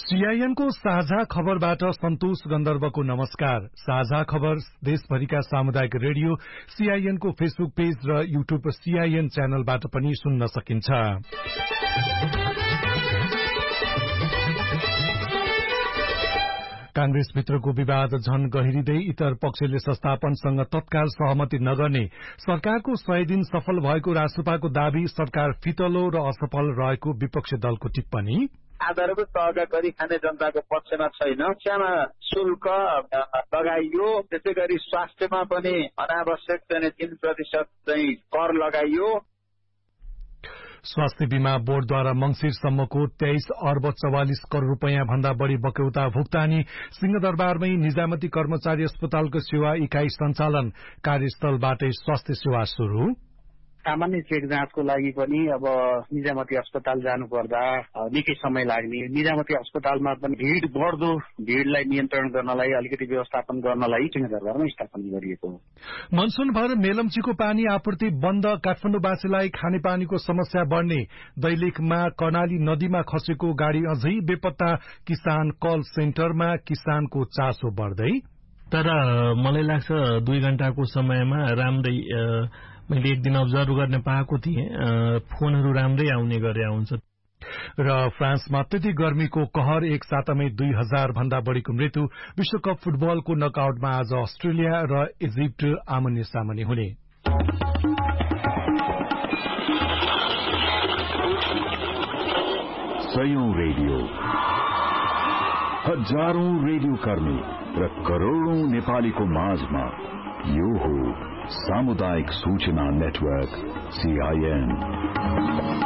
CIN को साझा खबरबाट सन्तोष गन्धर्वको नमस्कार। साझा खबर देशभरिका सामुदायिक रेडियो सीआईएन को फेसबुक पेज र यूट्यूब सीआईएन च्यानलबाट पनि सुन्न सकिन्छ। कांग्रेसभित्रको विवाद झन गहिरिँदै इतर पक्षले संस्थापनसँग तत्काल सहमति नगर्ने, सरकारको 100 दिन सफल भएको राष्ट्रपाको दावी, सरकार फितलो र असफल रहेको विपक्षी दलको टिप्पणी, आधारभूत तहका गरी खाने जनताको पक्षमा छैन, शिक्षामा शुल्क लगाइयो, त्यसै गरी स्वास्थ्यमा पनि अनावश्यक चाहिँ 3% चाहिँ कर लगाइयो। स्वास्थ्य बीमा बोर्डद्वारा मंगिरसम्मको 23 अर्ब 44 करोड़ रूपियाँ भन्दा बढ़ी बक्यौता भुक्तानी, सिंहदरबारमै निजामती कर्मचारी अस्पतालको सेवा इकाई सञ्चालन, कार्यस्थलबाटै स्वास्थ्य सेवा शुरू। सामान्य चेक जाँचको लागि पनि अब निजामती अस्पताल जानुपर्दा निकै समय लाग्ने, निजामती अस्पतालमा पनि भीड़ बढ्दो भीड़लाई नियन्त्रण गर्नलाई, अलिकति व्यवस्थापन गर्नलाई सिंहदरबारमा स्थापना गरिएको हो। मनसूनभर मेलम्चीको पानी आपूर्ति बन्द, काठमाडौँवासीलाई खानेपानीको समस्या बढ्ने, दैलेखमा कर्णाली नदीमा खसेको गाड़ी अझै बेपत्ता, किसान कल सेन्टरमा किसानको चासो बढ्दै। तर मलाई लाग्छ 2 घण्टाको समयमा राम्रै मैले एक दिन अब्जर्भ गर्ने पाएको थिएँ, फोनहरू राम्रै आउने गरे हुन्छ। र फ्रान्समा अत्यधिक गर्मीको कहर, एक सातामै 2000 भन्दा बढ़ीको मृत्यु। विश्वकप फुटबलको नकआउटमा आज अस्ट्रेलिया र इजिप्ट आमने सामने हुने। सयौं रेडियो, हजारौं रेडियो कर्मी र करोड़ौं नेपालीको माझमा यो हो सामुदायिक सूचना नेटवर्क सीआईएन।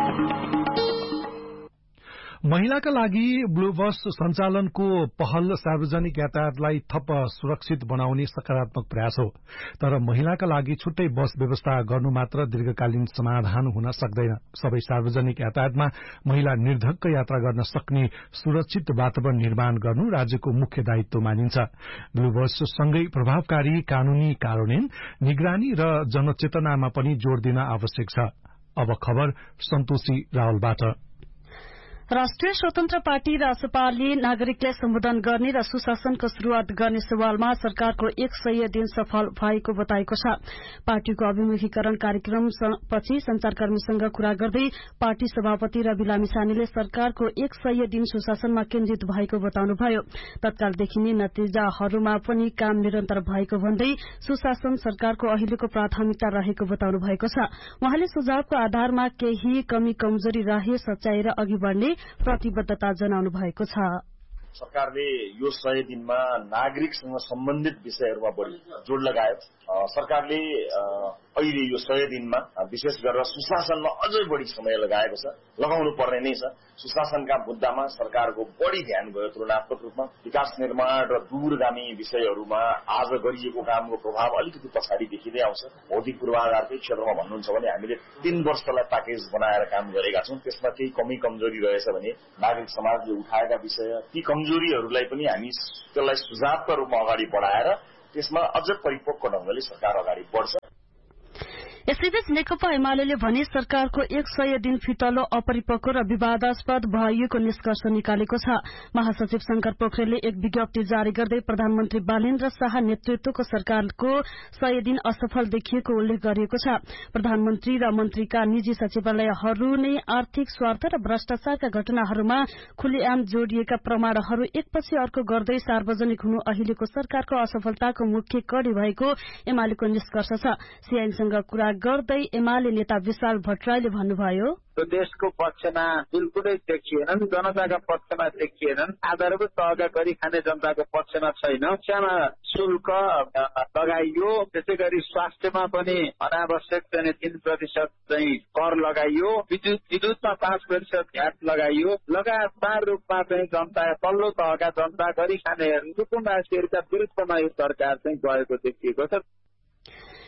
महिलाका लागि ब्लू बस सञ्चालनको पहल सार्वजनिक यातायातलाई थप सुरक्षित बनाउने सकारात्मक प्रयास हो। तर महिलाका लागि छुट्टै बस व्यवस्था गर्नु मात्र दीर्घकालीन समाधान हुन सक्दैन। सबै सार्वजनिक यातायातमा महिला निर्धक्क यात्रा गर्न सक्ने सुरक्षित वातावरण निर्माण गर्नु राज्यको मुख्य दायित्व मानिन्छ। ब्लू बस सँगै प्रभावकारी कानूनी कार्यान्वयन, निगरानी र जनचेतनामा पनि जोड़ दिन आवश्यक छ। अब खबर सन्तोषी रावलबाट। राष्ट्रिय स्वतन्त्र पार्टी रासपाले नागरिकलाई सम्बोधन गर्ने र सुशासनको शुरूआत गर्ने सवालमा सरकारको 100 दिन सफल भएको बताएको छ। पार्टीको अभिमुखीकरण कार्यक्रम पछि संचारकर्मीसँग कुरा गर्दै पार्टी सभापति रवि लामिछानेले सरकारको 100 दिन सुशासनमा केन्द्रित भएको बताउनुभयो। तत्काल देखिने नतिजाहरूमा पनि काम निरन्तर भएको भन्दै सुशासन सरकारको अहिलेको प्राथमिकता रहेको बताउनु भएको छ। उहाँले सुझावको आधारमा केही कमी कमजोरी रहे सच्याएर अघि बढ़ने प्रतिबद्धता जनाउनु भएको छ। सरकारले यो 100 दिनमा नागरिकसँग सम्बन्धित विषयहरूमा बढी जोड़ लगायो। सरकारले अहिले यो 100 दिनमा विशेष गरेर सुशासनमा अझै बढी समय लगाएको छ, लगाउनु पर्ने नै छ। सुशासनका मुद्दामा सरकारको बढी ध्यान गयो तुलनात्मक रूपमा। विकास निर्माण र दूरगामी विषयहरूमा आज गरिएको कामको प्रभाव अलिकति पछाडि देखिँदै आउँछ। भौतिक पूर्वाधारकै क्षेत्रमा भन्नुहुन्छ भने हामीले 3 वर्षलाई प्याकेज बनाएर काम गरेका छौं। त्यसमा केही कमी कमजोरी रहेछ भने नागरिक समाजले उठाएका विषय, ती कमजोरीहरूलाई पनि हामी त्यसलाई सुझावका रूपमा अगाडि बढाएर त्यसमा अझ परिपक्व ढंगले सरकार अगाडि बढ्छ। यसैबीच नेकपा एमाले भने सरकारको 100 दिन फितलो अपरिपक्व र विवादास्पद भएको निष्कर्ष निकालेको छ। महासचिव शंकर पोखरेलले एक विज्ञप्ति जारी गर्दै प्रधानमन्त्री बालेन्द्र शाह नेतृत्वको सरकारको 100 दिन असफल देखिएको उल्लेख गरिएको छ। प्रधानमन्त्री र मन्त्रीका निजी सचिवालयहरू नै आर्थिक स्वार्थ र भ्रष्टाचारका घटनाहरूमा खुलेआम जोडिएका प्रमाणहरू एकपछि अर्को गर्दै सार्वजनिक हुनु अहिलेको सरकारको असफलताको मुख्य कडी भएको एमालेको निष्कर्ष छ। सीआईएनसँग कुरा गर्दै एमाले नेता विशाल भट्टराईले भन्नुभयो, देशको पक्षमा बिल्कुलै देखिएनन्, जनताका पक्षमा देखिएनन्, आधारभूत तहका गरी खाने जनताको पक्षमा छैन। शिक्षामा शुल्क लगाइयो, त्यसै गरी स्वास्थ्यमा पनि अनावश्यक चाहिँ 3% चाहिँ कर लगाइयो, विद्युतमा 5% भ्याट लगाइयो। लगातार रूपमा चाहिँ जनता, तल्लो तहका जनता गरी खानेहरू, कुटुम्बवासीहरूका विरुद्धमा यो सरकार चाहिँ गएको देखिएको छ।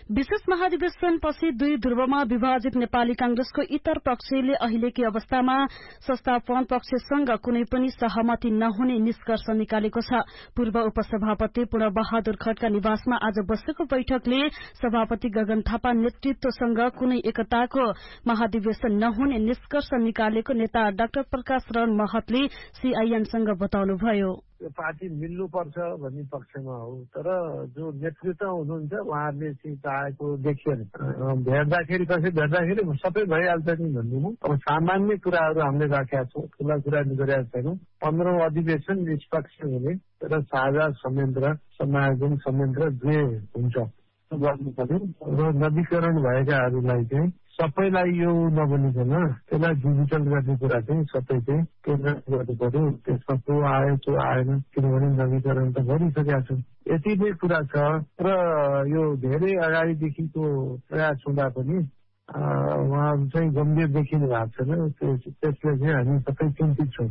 विशेष महाधिवेशनपछि 2 ध्रुवमा विभाजित नेपाली कांग्रेसको इतर पक्षले अहिलेकै अवस्थामा संस्थापन पक्षसँग कुनै पनि सहमति नहुने निष्कर्ष निकालेको छ। पूर्व उपसभापति पूर्ण बहादुर खड्का निवासमा आज बसेको बैठकले सभापति गगन थापा नेतृत्वसँग कुनै एकताको महाधिवेशन नहुने निष्कर्ष निकालेको नेता डाक्टर प्रकाश रण महतले सीआईएनसँग बताउनुभयो। पार्टी मिल्नुपर्छ भन्ने पक्षमा हो, तर जो नेतृत्व हुनुहुन्छ उहाँहरूले चाहिँ चाहेको देखियो भेट्दाखेरि कसै भेट्दाखेरि सबै भइहाल्छ नि भन्दिनँ। अब सामान्य कुराहरू हामीले राखेका छौँ, ठुला कुरा गरेका छैनौँ। 15औं अधिवेशन निष्पक्ष हुने र साझा संयन्त्र समायोजन संयन्त्र जे हुन्छ गर्नु पर्यो र नवीकरण भएकाहरूलाई चाहिँ सबैलाई यो नबनिकन त्यसलाई डिजिटल गर्ने कुरा चाहिँ सबै चाहिँ केन्द्र गर्नु पर्यो। त्यसमा को आयो त्यो आएन, किनभने नवीकरण त गरिसकेका छौँ। यति नै कुरा छ र यो धेरै अगाडिदेखिको प्रयास हुँदा पनि उहाँहरू चाहिँ गम्भीर देखिनु भएको छैन। त्यसले चाहिँ हामी सबै चिन्तित छौँ।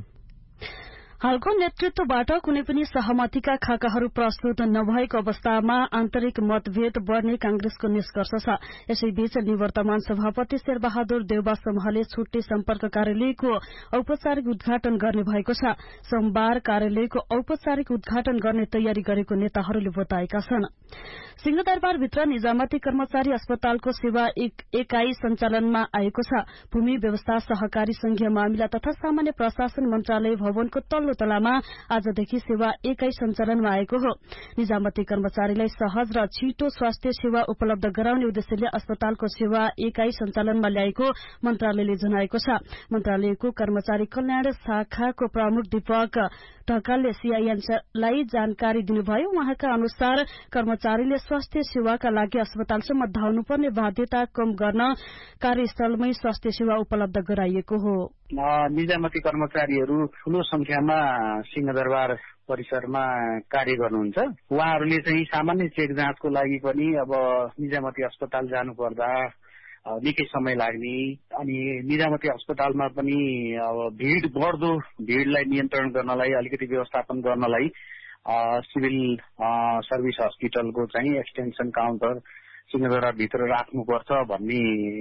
हालको नेतृत्वबाट कुनै पनि सहमतिका खाकाहरू प्रस्तुत नभएको अवस्थामा आन्तरिक मतभेद बढ़ने कांग्रेसको निष्कर्ष छ। यसैबीच निवर्तमान सभापति शेरबहादुर देउबा समूहले छुट्टै सम्पर्क कार्यालयको औपचारिक उद्घाटन गर्ने भएको छ। सोमबार कार्यालयको औपचारिक उद्घाटन गर्ने तयारी गरेको नेताहरूले बताएका छन्। सिंहदरबारभित्र निजामती कर्मचारी अस्पतालको सेवा एकाई सञ्चालनमा आएको छ। भूमि व्यवस्था सहकारी संघीय मामिला तथा सामान्य प्रशासन मन्त्रालय भवनको तल्लो तलामा आजदेखि सेवा एकाई सञ्चालनमा आएको हो। निजामती कर्मचारीलाई सहज र छिटो स्वास्थ्य सेवा उपलब्ध गराउने उद्देश्यले अस्पतालको सेवा एकाई सञ्चालनमा ल्याएको मन्त्रालयले जनाएको छ। मन्त्रालयको कर्मचारी कल्याण शाखाको प्रमुख दीपक ढकालले सीआईएनलाई जानकारी दिनुभयो। उहाँका अनुसार कर्मचारीले स्वास्थ्य सेवाका लागि अस्पतालसम्म धाउनुपर्ने बाध्यता कम गर्न कार्यस्थलमै स्वास्थ्य सेवा उपलब्ध गराइएको हो। निजामती कर्मचारीहरू ठूलो संख्यामा सिंहदरबार परिसरमा कार्य गर्नुहुन्छ। उहाँहरूले चाहिँ सामान्य चेक जाँचको लागि पनि अब निजामती अस्पताल जानुपर्दा निकै समय लाग्ने, अनि निजामती अस्पतालमा पनि अब बढ्दो भिडलाई नियन्त्रण गर्नलाई, अलिकति व्यवस्थापन गर्नलाई सिभिल सर्भिस हस्पिटलको चाहिँ एक्सटेन्सन काउन्टर सिंहदरबारभित्र राख्नुपर्छ भन्ने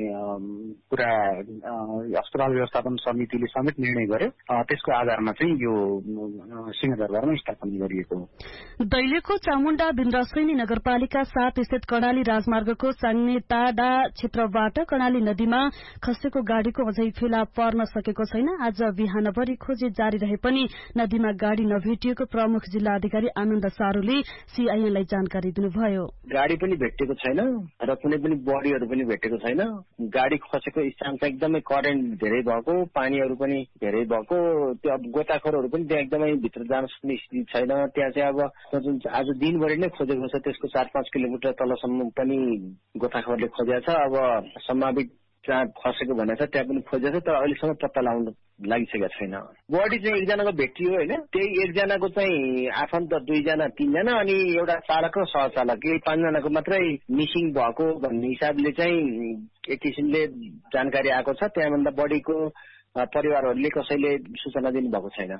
कुरा अस्पताल व्यवस्थापन समितिले समेत निर्णय गर्यो। त्यसको आधारमा चाहिँ यो सिंहदरबारमा स्थापना गरिएको हो। दैलेखको चामुण्डा बिन्द्रसैनी नगरपालिका 7 स्थित कर्णाली राजमार्गको चाङनेटाडा क्षेत्रबाट कर्णाली नदीमा खसेको गाड़ीको अझै फेला पर्न सकेको छैन। आज बिहानभरि खोजी जारी रहे पनि नदीमा गाड़ी नभेटिएको प्रमुख जिल्ला अधिकारी आनन्द सारूले सीआईएनलाई जानकारी दिनुभयो। गाड़ी पनि भेटेको छैन र कुनै पनि बडीहरू पनि भेटेको छैन। गाडी खसेको स्थान चाहिँ एकदमै करेन्ट धेरै भएको, पानीहरू पनि धेरै भएको, त्यो अब गोताखोरहरू पनि त्यहाँ एकदमै भित्र जान सक्ने स्थिति छैन। त्यहाँ चाहिँ अब जुन आज दिनभरि नै खोजेको छ त्यसको 4-5 किलोमिटर तलसम्म पनि गोताखोरले खोजेको छ। अब सम्भावित जहाँ खसेको भनेको छ त्यहाँ पनि खोजेको छ, तर अहिलेसम्म पत्ता लगाउन लागिसकेको छैन। बडी चाहिँ एकजनाको भेटियो होइन, त्यही एकजनाको चाहिँ आफन्त 2 जना 3 जना अनि एउटा चालक र सहचालक, यही 5 जनाको मात्रै मिसिङ भएको भन्ने हिसाबले चाहिँ एक किसिमले जानकारी आएको छ। त्यहाँभन्दा बढीको परिवारहरूले कसैले सूचना दिनुभएको छैन।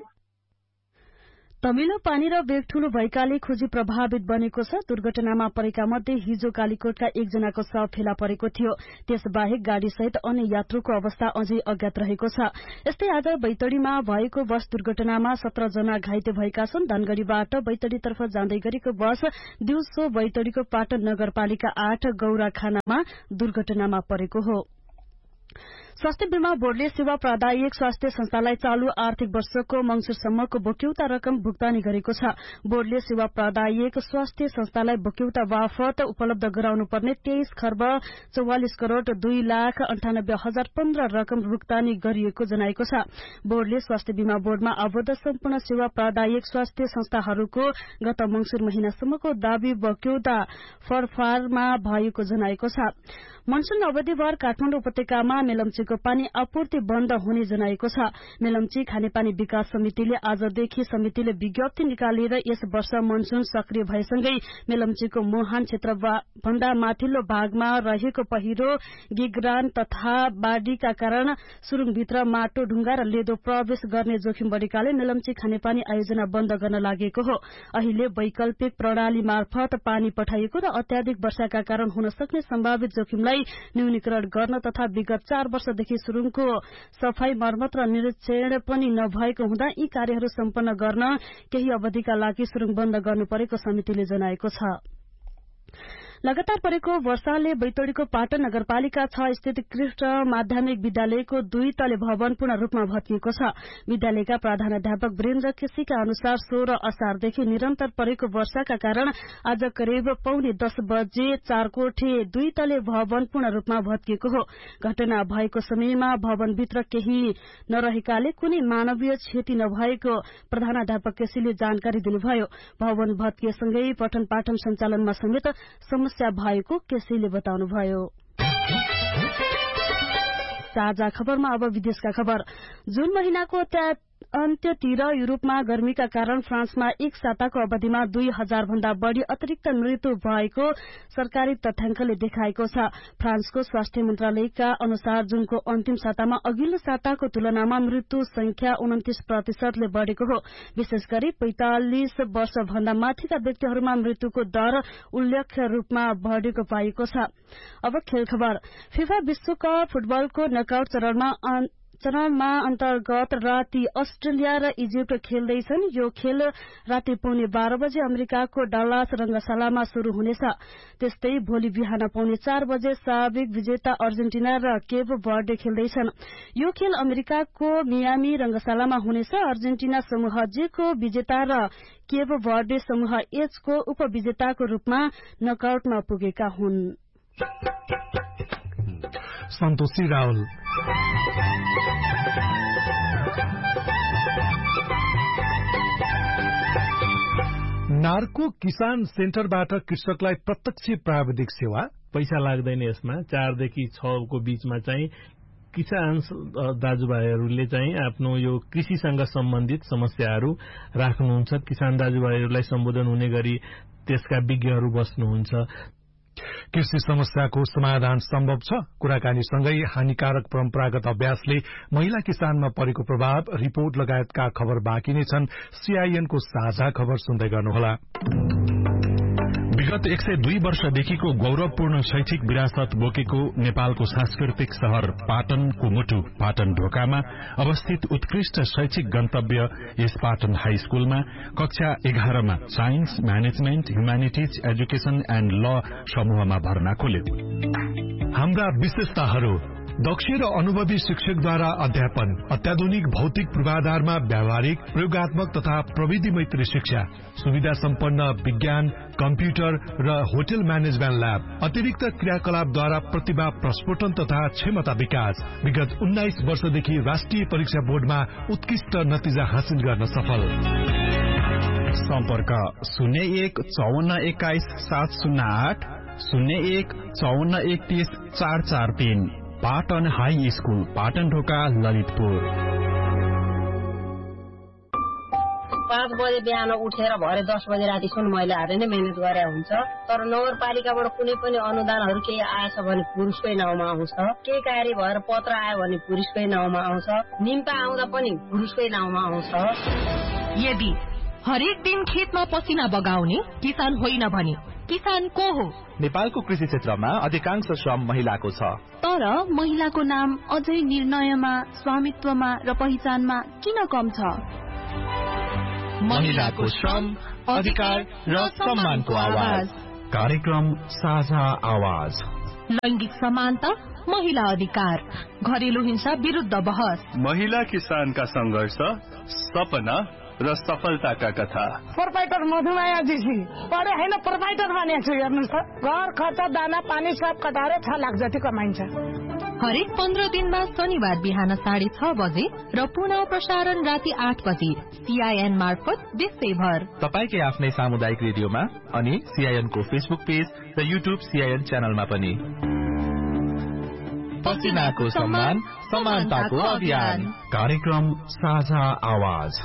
तमिलो पानी र वेग ठूलो भएकाले खोजी प्रभावित बनेको छ। दुर्घटनामा परेका मध्ये हिजो कालीकोटका 1 जनाको शव फेला परेको थियो। त्यसबाहेक गाड़ी सहित अन्य यात्रुको अवस्था अझै अज्ञात रहेको छ। यस्तै आज बैतडीमा भएको बस दुर्घटनामा 17 जना घाइते भएका छन्। धनगढ़ीबाट बैतडीतर्फ जाँदै गरेको बस दिउँसो बैतडीको पाटन नगरपालिका 8 गौराखानामा दुर्घटनामा परेको हो। स्वास्थ्य बीमा बोर्डले सेवा प्रदायक स्वास्थ्य संस्थालाई चालू आर्थिक वर्षको मंसिरसम्मको बोक्यौता रकम भुक्तानी गरेको छ। बोर्डले सेवा प्रदायक स्वास्थ्य संस्थालाई बोक्यौता बापत उपलब्ध गराउनुपर्ने 23 खर्ब 44 करोड़ 2,98,015 रकम भुक्तानी गरिएको जनाएको छ। बोर्डले स्वास्थ्य बीमा बोर्डमा आबद्ध सम्पूर्ण सेवा प्रदायक स्वास्थ्य संस्थाहरूको गत मंसिर महिनासम्मको दावी बोक्यौता फरफारमा भएको जनाएको छ। मनसून अवधिभर काठमाडौँ उपत्यकामा मेलम्चीको पानी आपूर्ति बन्द हुने जनाएको छ। मेलम्ची खानेपानी विकास समितिले आजदेखि समितिले विज्ञप्ति निकालेर यस वर्ष मनसून सक्रिय भएसँगै मेलम्चीको मोहान क्षेत्र भन्दा माथिल्लो भागमा रहेको पहिरो, गिगरान तथा बाढ़ीका कारण सुरुङभित्र माटो, ढुङ्गा र लेदो प्रवेश गर्ने जोखिम बढ़ेकाले मेलम्ची खानेपानी आयोजना बन्द गर्न लागेको हो। अहिले वैकल्पिक प्रणाली मार्फत पानी पठाइएको र अत्याधिक वर्षाका कारण हुन सक्ने सम्भावित जोखिमलाई न्यूनीकरण गर्न तथा विगत 4 वर्षदेखि सुरुङको सफाई, मर्मत र निरीक्षण पनि नभएको हुँदा यी कार्यहरू सम्पन्न गर्न केही अवधिका लागि सुरुङ बन्द गर्नु परेको समितिले जनाएको छ। लगातार परेको वर्षाले बैतडीको पाटन नगरपालिका 6 स्थित कृष्ण माध्यमिक विद्यालयको 2 तले भवन पूर्ण रूपमा भत्किएको छ। विद्यालयका प्रधानाध्यापक वीरेन्द्र केसीका अनुसार 16 असारदेखि निरन्तर परेको वर्षाका कारण आज करिब 9:45 बजे 4 कोठे 2 तले भवन पूर्ण रूपमा भत्किएको हो। घटना भएको समयमा भवनभित्र केही नरहेकाले कुनै मानवीय क्षति नभएको प्रधानाध्यापक केसीले जानकारी दिनुभयो। भवन भत्किएसँगै पठन पाठन सञ्चालनमा समेत समस्या भएको केसीले बताउनुभयो। साझा खबरमा अब विदेशका खबर। जून महिनाको अन्त्यतिर युरोपमा गर्मीका कारण फ्रान्समा एक साताको अवधिमा 2000 भन्दा बढ़ी अतिरिक्त मृत्यु भएको सरकारी तथ्याङ्कले देखाएको छ। फ्रान्सको स्वास्थ्य मन्त्रालयका अनुसार जूनको अन्तिम सातामा अघिल्लो साताको तुलनामा मृत्यु संख्या 29% बढ़ेको हो। विशेष गरी 45 वर्ष भन्दा माथिका व्यक्तिहरूमा मृत्युको दर उल्लेख्य रूपमा बढ़ेको पाइएको छ। अब खेल खबर। फिफा विश्वकप फुटबलको नकआउट चरणमा अन्तर्गत राति अस्ट्रेलिया र इजिप्ट खेल्दैछन्। यो खेल राति 12:15 बजे अमेरिकाको डल्लास रंगशालामा शुरू हुनेछ। त्यस्तै भोलि बिहान 4:15 बजे साबिक विजेता अर्जेन्टिना र केप बर्डे खेल्दैछन्। यो खेल अमेरिकाको मियामी रंगशालामा हुनेछ। अर्जेन्टिना समूह जे को विजेता र केप बर्डे समूह एच को उपविजेताको रूपमा नकआउटमा पुगेका हुन्। सन्तोषी रावल। नार्को किसान सेन्टरबाट कृषकलाई प्रत्यक्ष प्राविधिक सेवा, पैसा लाग्दैन यसमा। 4 देखि 6 को बीचमा चाहिँ किसान दाजुभाइहरूले चाहिँ आफ्नो यो कृषिसँग सम्बन्धित समस्याहरू राख्नुहुन्छ। किसान दाजुभाइहरूलाई सम्बोधन हुने गरी त्यसका विज्ञहरू बस्नुहुन्छ। कृषि समस्याको समाधान सम्भव छ। कुराकानीसँगै हानिकारक परम्परागत अभ्यासले महिला किसानमा परेको प्रभाव, रिपोर्ट लगायतका खबर बाँकी नै छन्। सीआईएन को साझा खबर सुन्दै गर्नुहोला। विगत 102 वर्षदेखिको गौरवपूर्ण शैक्षिक विरासत बोकेको नेपालको सांस्कृतिक शहर पाटनको मुटु पाटन ढोकामा अवस्थित उत्कृष्ट शैक्षिक गन्तव्य यस पाटन हाई स्कूलमा कक्षा 11 मा science, management, humanities, education and ल समूहमा भर्ना खोल्यो। हाम्रा विशेषताहरू: दक्ष र अनुभवी शिक्षकद्वारा अध्यापन, अत्याधुनिक भौतिक पूर्वाधारमा व्यावहारिक, प्रयोगात्मक तथा प्रविधि मैत्री शिक्षा, सुविधा सम्पन्न विज्ञान, कम्प्युटर र होटल म्यानेजमेन्ट ल्याब, अतिरिक्त क्रियाकलापद्वारा प्रतिभा प्रस्फुटन तथा क्षमता विकास। विगत 19 वर्षदेखि राष्ट्रिय परीक्षा बोर्डमा उत्कृष्ट नतिजा हासिल गर्न सफल। सम्पर्क 01 54 21 708 01 54 31 443। पाटन हाई स्कूल, पाटन ढोका, ललितपुर। 5 बजे बिहान उठेर भरे 10 बजे रातिसम्म मैले हारे नै मेहनत गरे हुन्छ। तर नगरपालिकाबाट कुनै पनि अनुदानहरू केही आएछ भने पुरुषकै नाउँमा आउँछ, केही कार्य भएर पत्र आयो भने पुरुषकै नाउँमा आउँछ, निम्ता आउँदा पनि पुरुषकै नाउँमा आउँछ। यदि हरेक दिन खेतमा पसिना बगाउने किसान होइन भने किसान को हो? नेपालको कृषि क्षेत्रमा अधिकांश श्रम महिलाको छ। तर महिलाको नाम अझै निर्णयमा, स्वामित्वमा र पहिचानमा किन कम छ? महिलाको श्रम, अधिकार र सम्मानको आवाज। कार्यक्रम साझा आवाज। लैंगिक समानता, महिला अधिकार, घरेलु हिंसा विरुद्ध बहस, महिला किसानका संघर्ष, सपना र सफलताका कथा। प्रोपाइटर मधुमाया जी पढे हैन, प्रोपाइटर बनेको छु। हेर्नुस् त, घर खर्च, दाना पानी सब कटाएर 6 लाख जति कमाइन्छ। हरेक 15 दिनमा शनिबार बिहान 6:30 बजे र पुनः प्रसारण राति 8 बजे सीआईएन मार्फत देशैभर। तपाईकै आफ्नै सामुदायिक रेडियोमा अनि सीआईएन को फेसबुक पेज र युट्युब सीआईएन च्यानलमा पनि। पसिनाको सम्मान, समानताको अभियान। कार्यक्रम साझा आवाज।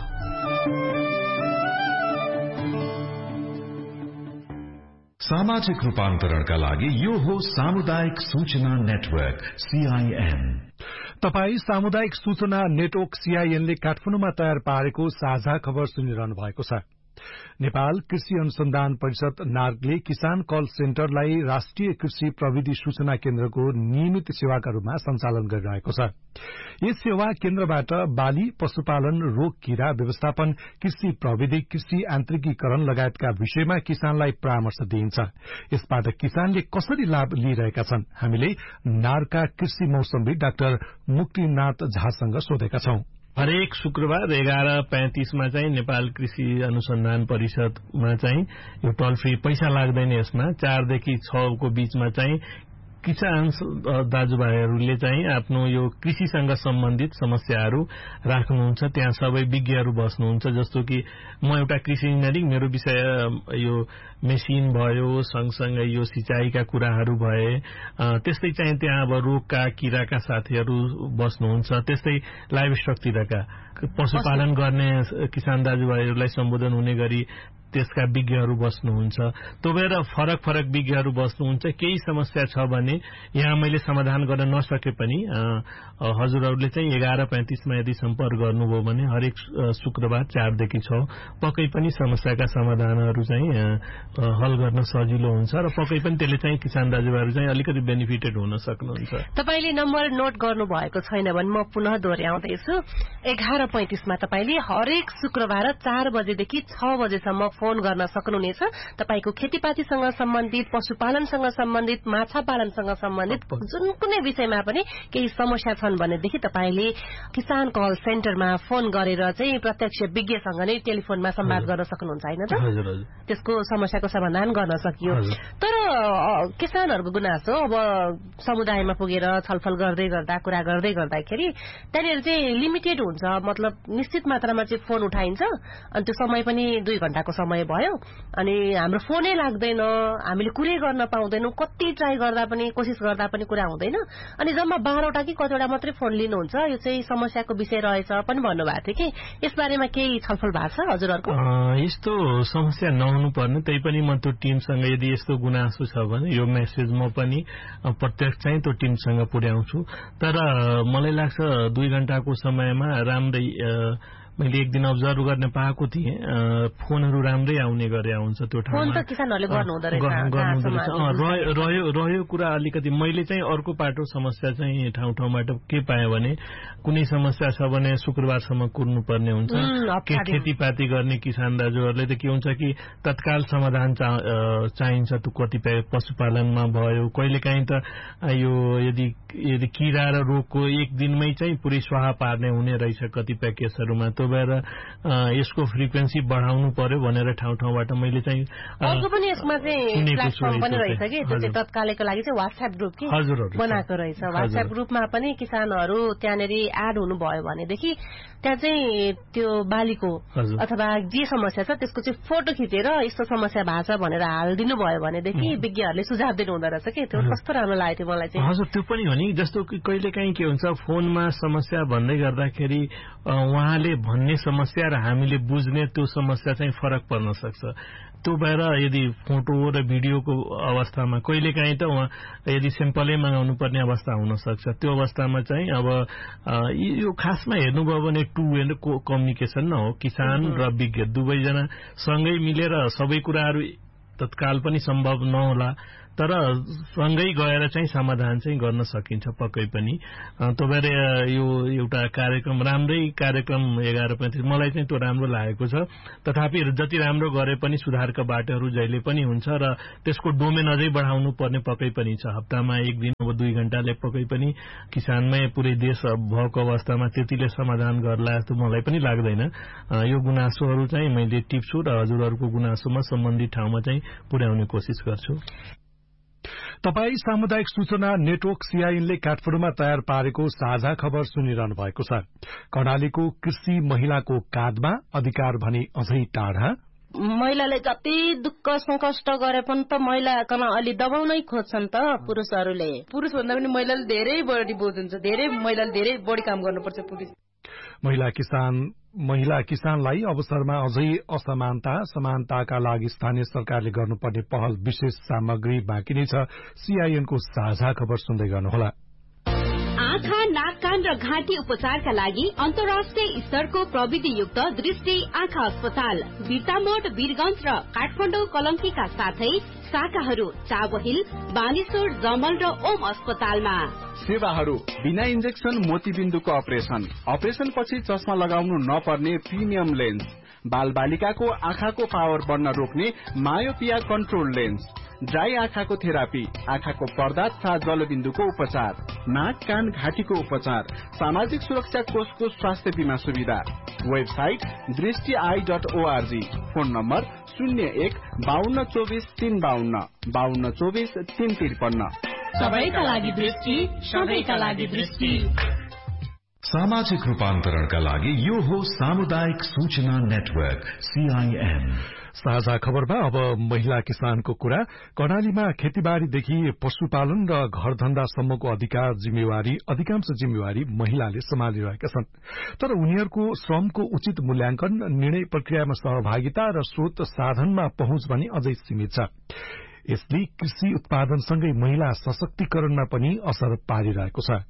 सामाजिक रूपान्तरणका लागि यो हो सामुदायिक सूचना नेटवर्क CIN। तपाई सामुदायिक सूचना नेटवर्क CIN ले काठमाडौँमा तयार पारेको साझा खबर सुनिरहनु भएको छ। नेपाल कृषि अनुसन्धान परिषद नार्गले किसान कल सेन्टरलाई राष्ट्रिय कृषि प्रविधि सूचना केन्द्रको नियमित सेवाका रूपमा सञ्चालन गरिरहेको छ। यस सेवा केन्द्रबाट बाली, पशुपालन, रोग कीरा व्यवस्थापन, कृषि प्रविधि, कृषि यान्त्रिकीकरण लगायतका विषयमा किसानलाई परामर्श दिइन्छ। यसबाट किसानले कसरी लाभ लिइरहेका छन्, हामीले नार्गका कृषि मौसमी डाक्टर मुक्तिनाथ झासँग सोधेका छौं। हरेक शुक्रबार 11:35 मा चाहिँ नेपाल कृषि अनुसन्धान परिषदमा चाहिँ यो टोल फ्री, पैसा लाग्दैन यसमा, 4 देखि 6 को बीचमा चाहिँ किसान दाजुभाइहरूले चाहिँ आफ्नो यो कृषिसँग सम्बन्धित समस्याहरू राख्नुहुन्छ। त्यहाँ सबै विज्ञहरू बस्नुहुन्छ। जस्तो कि म एउटा कृषि इन्जिनियरिङ, मेरो विषय यो मेसिन भयो, सँगसँगै यो सिंचाईका कुराहरू भए, त्यस्तै चाहिँ त्यहाँ अब रोगका किराका साथीहरू बस्नुहुन्छ। त्यस्तै लाइभ स्टकतिरका पशुपालन गर्ने किसान दाजुभाइहरूलाई सम्बोधन हुने गरी त्यसका विज्ञहरू बस्नुहुन्छ। त्यो भएर फरक फरक विज्ञहरू बस्नुहुन्छ। केही समस्या छ भने यहाँ मैले समाधान गर्न नसके पनि हजुरहरूले चाहिँ 11:35 मा यदि सम्पर्क गर्नुभयो भने हरेक शुक्रबार 4 देखि 6 पक्कै पनि समस्याका समाधानहरू चाहिँ हल गर्न सजिलो हुन्छ र पक्कै पनि त्यसले चाहिँ किसान दाजुभाइहरू चाहिँ अलिकति बेनिफिटेड हुन सक्नुहुन्छ। तपाईले नम्बर नोट गर्नु भएको छैन भने म पुनः दोहोर्याउँदैछु। 11:35 मा तपाईले हरेक शुक्रबार 4 बजेदेखि 6 बजेसम्म फोन गर्न सक्नुहुनेछ। तपाईको खेतीपातीसँग सम्बन्धित, पशुपालनसँग सम्बन्धित, माछा पालनसँग सम्बन्धित जुन कुनै विषयमा पनि केही समस्या छन् भनेदेखि तपाईले किसान कल सेन्टरमा फोन गरेर चाहिँ प्रत्यक्ष विज्ञसँग नै टेलिफोनमा संवाद गर्न सक्नुहुन्छ, हैन त? त्यसको समस्याको समाधान गर्न सकियो। तर किसानहरूको गुनासो अब समुदायमा पुगेर छलफल गर्दै गर्दा, कुरा गर्दै गर्दाखेरि त्यहाँनिर चाहिँ लिमिटेड हुन्छ। मतलब निश्चित मात्रामा चाहिँ फोन उठाइन्छ अनि त्यो समय पनि 2 घण्टाको समय भयो अनि हाम्रो फोनै लाग्दैन, हामीले कुरै गर्न पाउँदैनौं। कति ट्राई गर्दा पनि, कोसिस गर्दा पनि कुरा हुँदैन। अनि जम्मा 12वटा कि कतिवटा मात्रै फोन लिनुहुन्छ। यो चाहिँ समस्याको विषय रहेछ पनि भन्नुभएको थियो कि यसबारेमा केही छलफल भएको छ हजुरहरूको? यस्तो समस्या नहुनु पर्ने, त्यही पनि म त्यो टिमसँग यदि यस्तो गुनासो छ भने यो मेसेज म पनि प्रत्यक्ष चाहिँ त्यो टिमसँग पुर्याउँछु। तर मलाई लाग्छ 2 घण्टाको समयमा राम्रै मैले एक दिन अब्जर्भ गर्ने पाएको थिएँ। फोनहरू राम्रै आउने गरे हुन्छ त्यो ठाउँमा। फोन त किसानहरूले गर्नु हुँदो रहेछ। रह्यो कुरा अलिकति। मैले चाहिँ अर्को पाटो समस्या चाहिँ ठाउँ ठाउँबाट के पाएँ भने कुनै समस्या छ भने शुक्रबारसम्म कुर्नुपर्ने हुन्छ। खेतीपाती गर्ने किसान दाजुहरूले त के हुन्छ कि तत्काल समाधान चाहिन्छ। त्यो कतिपय पशुपालनमा भयो, कहिलेकाहीँ त यो यदि किरा र रोगको एक दिनमै चाहिँ पुरै स्वाहा पार्ने हुने रहेछ कतिपय केसहरूमा। त्यो भएर यसको फ्रिक्वेन्सी बढाउनु पर्यो भनेर ठाउँ ठाउँबाट मैले चाहिँ अर्को पनि यसमा चाहिँ प्लेटफर्म पनि रहेछ कि त्यो चाहिँ तत्कालको लागि चाहिँ WhatsApp ग्रुप कि बनाएको रहेछ। WhatsApp ग्रुपमा पनि किसानहरू त्यहाँनेरि एड हुनुभयो भनेदेखि त्यहाँ चाहिँ त्यो बालीको अथवा जे समस्या छ त्यसको चाहिँ फोटो खिचेर यस्तो समस्या भएको छ भनेर हालिदिनु भयो भनेदेखि विज्ञहरूले सुझाव दिनु हुँदो रहेछ कि। त्यो कस्तो राम्रो लागेको थियो मलाई चाहिँ। हजुर, त्यो पनि हो नि। जस्तो कि कहिलेकाहीँ के हुन्छ फोनमा समस्या भन्दै गर्दाखेरि उहाँले भन्ने समस्या र हामीले बुझ्ने त्यो समस्या चाहिँ फरक पर्न सक्छ। त्यो भएर यदि फोटो र भिडियोको अवस्थामा कहिलेकाहीँ त उहाँ यदि सेम्पलै मगाउनु पर्ने अवस्था हुन सक्छ। त्यो अवस्थामा चाहिँ अब यो खासमा हेर्नुभयो भने टु वे कम्युनिकेसन न हो। किसान र विज्ञ दुवैजना सँगै मिलेर सबै कुराहरू तत्काल पनि सम्भव नहोला, तर सँगै गएर चाहिँ समाधान चाहिँ गर्न सकिन्छ पक्कै पनि। त्यो भएर यो एउटा कार्यक्रम राम्रै कार्यक्रम 11:35 मलाई चाहिँ त्यो राम्रो लागेको छ। तथापि जति राम्रो गरे पनि सुधारका बाटोहरू जहिले पनि हुन्छ र त्यसको डोमेन अझै बढाउनु पर्ने पक्कै पनि छ। हप्तामा 1 दिन अब 2 घण्टाले पक्कै पनि किसानमै पुरै देश भएको अवस्थामा त्यतिले समाधान गर्ला जस्तो मलाई पनि लाग्दैन। यो गुनासोहरू चाहिँ मैले टिप्छु र हजुरहरूको गुनासोमा सम्बन्धित ठाउँमा चाहिँ पुर्याउने कोसिस गर्छु। तपाई सामुदायिक सूचना नेटवर्क CIN ले काठमाडौँमा तयार पारेको साझा खबर सुनिरहनु भएको छ। कर्णालीको कृषि महिलाको काँधमा, अधिकार भने अझै टाढा। महिलाले जति दुःख संकष्ट गरे पनि त महिलाकन अलि दबाउनै खोज्छन् त पुरुषहरूले। पुरुष भन्दा पनि महिलाले धेरै बढी बोझ हुन्छ, महिलाले धेरै बढी काम गर्नुपर्छ पुरुष। महिला किसानलाई अवसरमा अझै असमानता समानताका लागि स्थानीय सरकारले गर्नुपर्ने पहल विशेष सामग्री बाँकी नै छ। सीआईएनको साझा खबर सुन्दै गर्नुहोला। आँखा, नाक, कान र घाँटी उपचारका लागि अन्तर्राष्ट्रिय स्तरको प्रविधियुक्त दृष्टि आँखा अस्पताल बिर्तामोड, वीरगंज र काठमाडौँ कलङ्कीका साथै शाखाहरू चाबहिल, बानेश्वर, जमल र ओम अस्पतालमा। सेवाहरू बिना इन्जेक्सन मोतीबिन्दुको अपरेसन पछि चस्मा लगाउनु नपर्ने प्रिमियम लेन्स, बाल बालिकाको आँखाको पावर बढ्न रोक्ने मायोपिया कन्ट्रोल लेन्स, ड्राई आँखाको थेरापी, आँखाको पर्दा तथा जलबिन्दुको उपचार, नाक, कान, घाँटीको उपचार, सामाजिक सुरक्षा कोषको स्वास्थ्य बीमा सुविधा। Website दृष्टि.org, phone number 01-5224-352, 5224-353। सबैका लागि दृष्टि, सबैका लागि दृष्टि। सामाजिक रूपान्तरणका लागि यो हो सामुदायिक सूचना नेटवर्क सीआईएन। साझा खबरमा अब महिला किसानको कुरा। कर्णालीमा खेतीबारीदेखि पशुपालन र घरधन्दासम्मको अधिकांश जिम्मेवारी महिलाले सम्हालिरहेका छन्। तर उनीहरूको श्रमको उचित मूल्याङ्कन, निर्णय प्रक्रियामा सहभागिता र स्रोत साधनमा पहुँच भने अझै सीमित छ। यसले कृषि उत्पादनसँगै महिला सशक्तिकरणमा पनि असर पारिरहेको छ।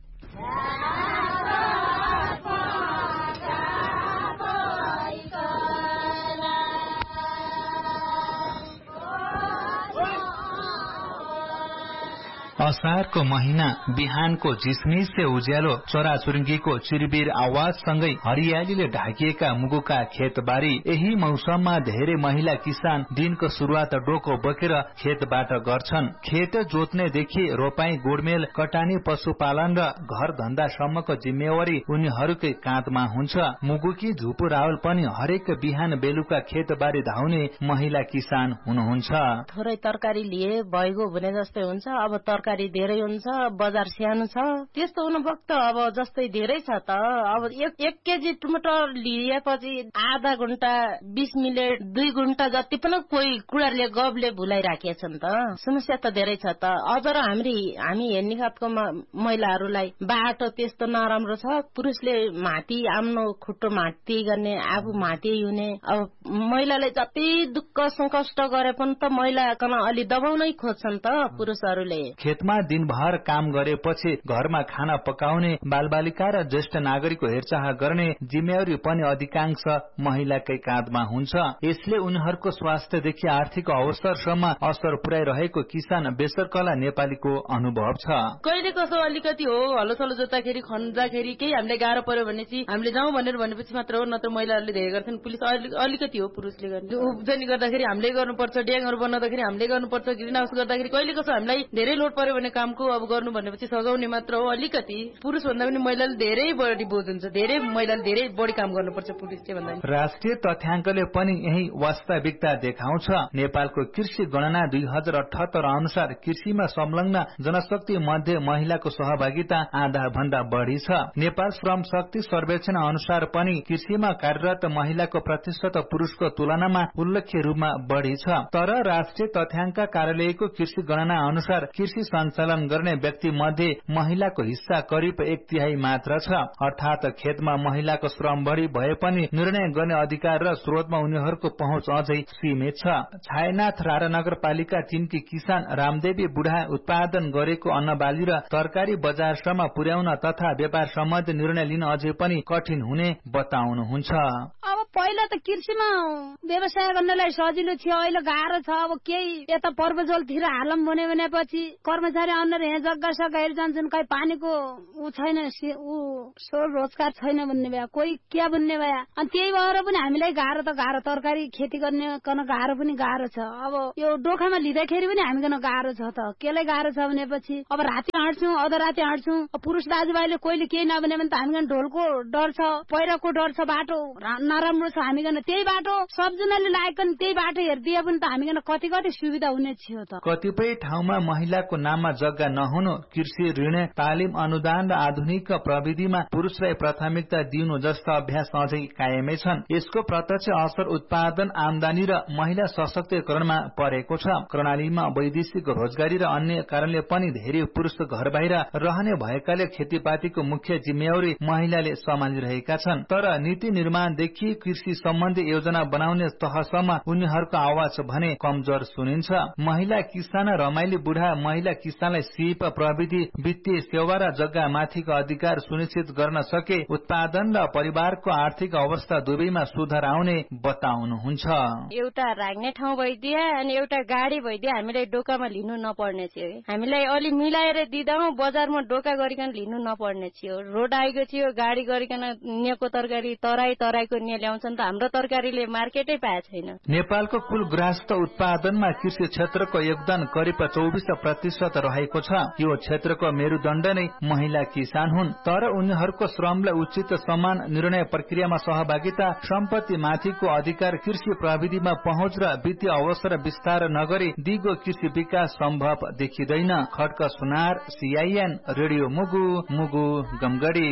असारको महिना बिहानको झिसमिसे उज्यालो, चराचुरुङ्गीको चिरबिर आवाजसँगै हरियालीले ढाकिएका मुगुका खेतबारी। यही मौसममा धेरै महिला किसान दिनको शुरूआत डोको बोकेर खेतबाट गर्छन्। खेत जोत्नेदेखि रोपाई, गोडमेल, कटानी, पशुपालन र घर धन्दासम्मको जिम्मेवारी उनीहरूकै काँधमा हुन्छ। मुगुकी झुपु रावल पनि हरेक बिहान बेलुका खेतबारी धाउने महिला किसान हुनुहुन्छ। थोरै तरकारी लिए भइगयो भने जस्तै हुन्छ। अब तरकारी धेरै हुन्छ, बजार सानो छ, त्यस्तो हुनु वक्त अब जस्तै धेरै छ त। अब एक केजी टमाटर लिएपछि आधा घण्टा 20 मिनट 2 घण्टा जति पनि कोही कुडारले गबले भुलाइराखेछन् त। समस्या त धेरै छ त। अझ र हामी हेर्ने खातको महिलाहरूलाई बाटो त्यस्तो नराम्रो छ। पुरुषले माथि आफ्नो खुट्टो माथि गर्ने, आफू माथि हुने। अब महिलाले जति दुःख संकष्ट गरे पनि त महिलाकन अलि दबाउनै खोज्छन् त पुरुषहरूले। खेतमा दिनभर काम गरेपछि घरमा खाना पकाउने, बालबालिका र ज्येष्ठ नागरिकको हेरचाह गर्ने जिम्मेवारी पनि अधिकांश महिलाकै काँधमा हुन्छ। यसले उनीहरूको स्वास्थ्यदेखि आर्थिक अवसरसम्म असर पुर्याइरहेको किसान बेसरकला नेपालीको अनुभव छ। कहिले कसो अलिकति हो, हलोसलो जोत्दाखेरि खन्दाखेरि केही हामीलाई गाह्रो पर्यो भनेपछि हामीले जाउँ भनेर भनेपछि मात्र हो, नत्र महिलाहरूले धेरै गर्छन्। पुलिस अलिकति हो पुरुषले गर्ने। उब्जनी गर्दाखेरि हामीले गर्नुपर्छ, ड्याङहरू बनाउँदाखेरि हामीले गर्नुपर्छ, ग्रिन हाउस गर्दाखेरि कहिले कसो हामीलाई धेरै लोड पर्यो भने कामको अब गर्नु भनेपछि सघाउने मात्र हो। अलिकति पुरुष भन्दा पनि महिलाले धेरै बढी बोझ हुन्छ, महिलाले धेरै बढी काम गर्नुपर्छ पुरुषले भन्दा। राष्ट्रिय तथ्याङ्कले पनि यही वास्तविकता देखाउँछ। नेपालको कृषि गणना 2078 अनुसार कृषिमा संलग्न जनशक्ति मध्ये महिलाको सहभागिता आधा भन्दा बढी छ। नेपाल श्रम शक्ति सर्वेक्षण अनुसार पनि कृषिमा कार्यरत महिलाको प्रतिशत पुरुषको तुलनामा उल्लेख्य रूपमा बढी छ। तर राष्ट्रिय तथ्याङ्क कार्यालयको कृषि गणना अनुसार कृषि सञ्चालन गर्ने व्यक्ति मध्ये महिलाको हिस्सा करिब 1/3 मात्र छ। अर्थात खेतमा महिलाको श्रम बढी भए पनि निर्णय गर्ने अधिकार र स्रोतमा उनीहरूको पहुँच अझै सीमित छ। छायानाथ रारा नगरपालिका 3 की किसान रामदेवी बुढा उत्पादन गरेको अन्नबाली र तरकारी बजारसम्म पुर्याउन तथा व्यापार सम्बन्धी निर्णय लिन अझै पनि कठिन हुने बताउनुहुन्छ। अब पहिला त कृषिमा व्यवसाय गर्नलाई सजिलो थियो, अहिले गाह्रो छ। अब केही यता पर्वजलतिर हालम भनेपछि कर्मचारी अनुसार यहाँ जग्गा सग्गा हेरि जान्छन्। कहीँ पानीको ऊ छैन, रोजगार छैन भन्ने भए, कोही क्या भन्ने भए। अनि त्यही भएर पनि हामीलाई गाह्रो त गाह्रो, तरकारी खेती गर्ने कन गाह्रो पनि गाह्रो छ। अब यो डोखामा लिँदाखेरि पनि हामीकन गाह्रो छ त। केलाई गाह्रो छ भनेपछि अब राति हाँट्छौँ, अध राति हाँट्छौँ। पुरुष दाजुभाइले कोहीले केही नभने भने त हामीकन ढोलको डर छ, पहिरोको डर छ, बाटो नराम्रो राम्रो छ हामीकन त्यही बाटो सबजनाले लागेको त्यही बाटो हेरिदिए पनि त हामीकन कति कति सुविधा हुने थियो त। कतिपय ठाउँमा महिलाको नाममा जग्गा नहुनु, कृषि ऋण, तालिम, अनुदान र आधुनिक प्रविधिमा पुरुषलाई प्राथमिकता दिनु जस्ता अभ्यास अझै कायमै छन्। यसको प्रत्यक्ष असर उत्पादन, आमदानी र महिला सशक्तिकरणमा परेको छ। कर्णालीमा वैदेशिक रोजगारी र अन्य कारणले पनि धेरै पुरुष घर बाहिर रहने भएकाले खेतीपातीको मुख्य जिम्मेवारी महिलाले सम्हालिरहेका छन्। तर नीति निर्माणदेखि कृषि सम्बन्धी योजना बनाउने तहसम्म उनीहरूको आवाज भने कमजोर सुनिन्छ। महिला किसान, रमाइली बुढा महिला किसानलाई सिप, प्रविधि, वित्तीय सेवा र जग्गा माथिको अधिकार सुनिश्चित गर्न सके उत्पादन र परिवारको आर्थिक अवस्था दुवैमा सुधार आउने बताउनुहुन्छ। एउटा राख्ने ठाउँ भइदिए अनि एउटा गाडी भइदिए हामीलाई डोकामा लिनु नपर्ने थियो। हामीलाई अलि मिलाएर दिँदा बजारमा डोका गरिकन लिनु नपर्ने थियो। रोड आएको थियो, गाडी गरिकन निएको तरकारी तराईको निया ल्याउँछन् त हाम्रो तरकारीले मार्केटै पाए छैन। नेपालको कुल गृहस्थ उत्पादनमा कृषि क्षेत्रको योगदान करिब 24% रहेको छ। यो क्षेत्रको मेरुदण्ड नै महिला किसान हुन्। तर उनीहरूको श्रमलाई उचित समान निर्णय प्रक्रियामा सहभागिता, सम्पत्ति माथिको अधिकार, कृषि प्रविधिमा पहुँच र वित्तीय अवसर विस्तार नगरी दिगो कृषि विकास सम्भव देखिँदैन। खड्क सुनार, CIN, रेडियो मुगु गमगढी।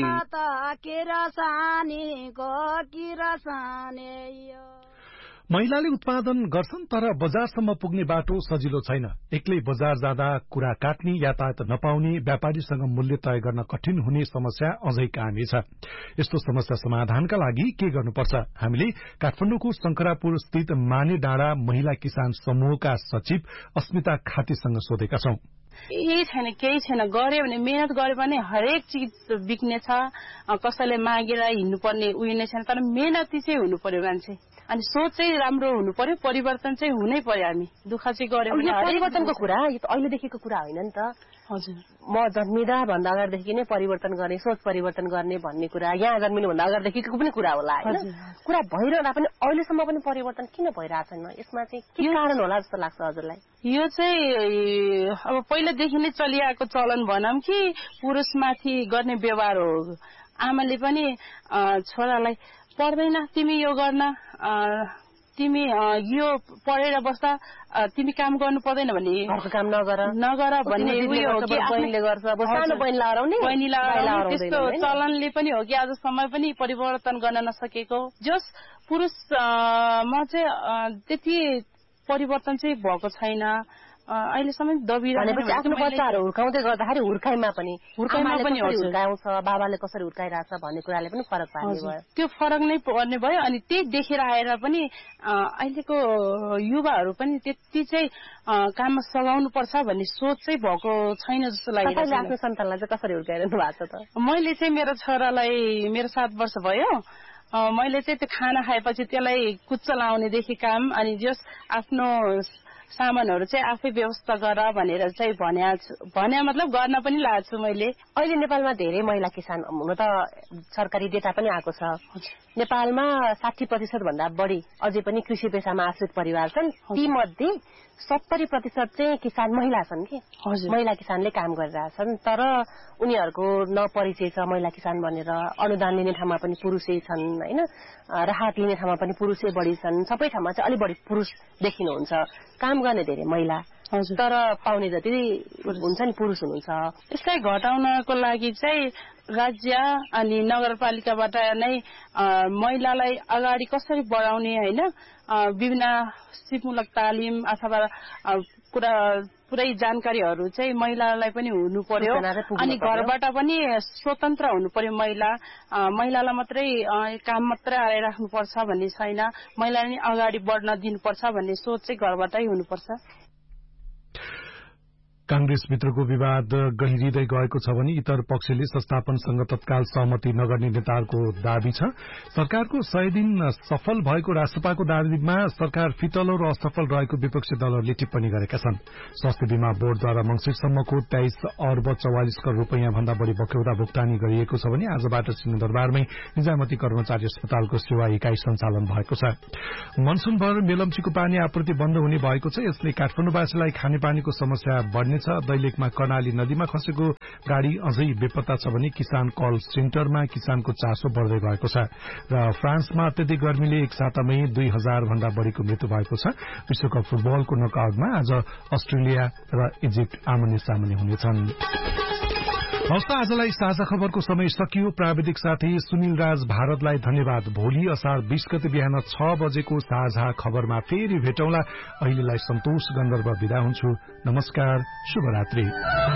महिलाले उत्पादन गर्छन् तर बजारसम्म पुग्ने बाटो सजिलो छैन। एक्लै बजार जाँदा कुरा काट्ने, यातायात नपाउने, व्यापारीसँग मूल्य तय गर्न कठिन हुने समस्या अझै कायमै छ। यस्तो समस्या समाधानका लागि के गर्नुपर्छ? हामीले काठमाडौँको शंकरापुर स्थित माने डाँडा महिला किसान समूहका सचिव अस्मिता खातीसँग सोधेका छौं। केही छैन गरे भने मेहनत गरे भने हरेक चिज बिक्ने छ। कसैले मागेर हिँड्नुपर्ने उयो नै छैन। तर मेहनती चाहिँ हुनु पर्यो मान्छे, अनि सोच चाहिँ राम्रो हुनु पर्यो, परिवर्तन चाहिँ हुनै पर्यो। हामी दुःख चाहिँ गर्यो भने परिवर्तनको कुरा यो त अहिलेदेखिको कुरा होइन नि त। हजुर, म जन्मिँदा भन्दा अगाडिदेखि नै परिवर्तन गर्ने, सोच परिवर्तन गर्ने भन्ने कुरा यहाँ जन्मिनु भन्दा अगाडिदेखिको पनि कुरा होला होइन। कुरा भइरहँदा पनि अहिलेसम्म पनि परिवर्तन किन भइरहेको छैन? यसमा चाहिँ के कारण होला जस्तो लाग्छ हजुरलाई? यो चाहिँ अब पहिलादेखि नै चलिआएको चलन भनौँ कि पुरुषमाथि गर्ने व्यवहार हो। आमाले पनि छोरालाई पर्दैन तिमी यो गर्न, तिमी यो पढेर बस्दा तिमी काम गर्नु पर्दैन भने घरको काम नगर भन्ने उयो हो कि बहिनीले गर्छ। अब सानो बहिनीलाई हराउने त्यस्तो चलनले पनि हो कि आजसम्म पनि परिवर्तन गर्न नसकेको। जस पुरुषमा चाहिँ त्यति परिवर्तन चाहिँ भएको छैन अहिलेसम्म। दबिरहेको आफ्नो बच्चाहरू हुर्काउँदै गर्दाखेरि हुर्काइमा पनि हुर्काउँछ, बाबाले कसरी हुर्काइरहेछ भन्ने कुराले पनि फरक पार्ने भयो। त्यो फरक नै पर्ने भयो। अनि त्यही देखेर आएर पनि अहिलेको युवाहरू पनि त्यति चाहिँ काममा सघाउनु पर्छ भन्ने सोच चाहिँ भएको छैन जस्तो लागिरहेको छ। आफ्नो सन्तानलाई चाहिँ कसरी हुर्काइरहनु भएको छ त? मैले चाहिँ मेरो छोरालाई, मेरो 7 वर्ष भयो, मैले चाहिँ त्यो खाना खाएपछि त्यसलाई कुच्चा लाउनेदेखि काम, अनि जस आफ्नो सामानहरू चाहिँ आफै व्यवस्था गर भनेर चाहिँ भने मतलब गर्न पनि लाग्छु मैले। अहिले नेपालमा धेरै महिला किसान, हुन त सरकारी डेटा पनि आएको छ, नेपालमा 60% भन्दा बढी अझै पनि कृषि पेसामा आश्रित परिवार छन्। ती मध्ये 70% चाहिँ किसान महिला छन् कि महिला किसानले काम गरिरहेछन्। तर उनीहरूको न परिचय छ महिला किसान भनेर। अनुदान लिने ठाउँमा पनि पुरुषै छन् होइन, राहत लिने ठाउँमा पनि पुरुषै बढी छन्। सबै ठाउँमा चाहिँ अलि बढी पुरुष देखिनुहुन्छ। काम गर्ने धेरै महिला तर पाउने जति हुन्छ नि पुरुष हुनुहुन्छ। यसलाई घटाउनको लागि चाहिँ राज्य अनि नगरपालिकाबाट नै महिलालाई अगाडि कसरी बढाउने होइन, विभिन्न सिपमूलक तालिम अथवा पुरै जानकारीहरू चाहिँ महिलालाई पनि हुनु पर्यो। अनि घरबाट पनि स्वतन्त्र हुनु पर्यो। महिलालाई मात्रै काम मात्रै आइराख्नुपर्छ भन्ने छैन, महिलाले नि अगाडि बढ्न दिनुपर्छ भन्ने सोच चाहिँ घरबाटै हुनुपर्छ। कांग्रेस मित्रको विवाद गहिरिँदै गएको छ भने इतर पक्षले संस्थापनसँग तत्काल सहमति नगर्ने नेताहरूको दावी छ। सरकारको 100 दिन सफल भएको राष्ट्रपाको दावीमा सरकार फितलो र असफल रहेको विपक्षी दलहरूले टिप्पणी गरेका छन्। स्वास्थ्य बीमा बोर्डद्वारा मंसिरसम्मको 23 अर्ब 44 करोड़ रूपियाँ भन्दा बढ़ी बक्यौता भुक्तानी गरिएको छ भने आजबाट सिंहदरबारमै निजामती कर्मचारी अस्पतालको सेवा इकाई सञ्चालन भएको छ। मनसूनभर मेलम्चीको पानी आपूर्ति बन्द हुने भएको छ। यसले काठमाडौँवासीलाई खानेपानीको समस्या बढ्ने हुनेछ। दैलेखमा कर्णाली नदीमा खसेको गाड़ी अझै बेपत्ता छ भने किसान कल सेन्टरमा किसानको चासो बढ्दै गएको छ। र फ्रान्समा अत्यधिक गर्मीले एक सातामै 2000 भन्दा बढ़ीको मृत्यु भएको छ। विश्वकप फुटबलको नकआउटमा आज अस्ट्रेलिया र इजिप्ट आमने सामने हुनेछन्। हस्त आजलाई साझा खबरको समय सकियो। प्राविधिक साथी सुनिल राज भारतलाई धन्यवाद। भोलि असार 20 गते बिहान 6 बजेको साझा खबरमा फेरि भेटौँला। अहिलेलाई सन्तोष गन्धर्व बिदा हुन्छु। नमस्कार, शुभरात्रि।